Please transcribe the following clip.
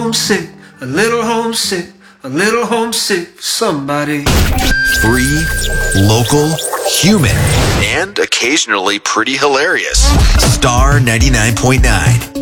homesick, a little homesick, a little homesick for somebody. Free, local, human, and occasionally pretty hilarious. Star 99.9.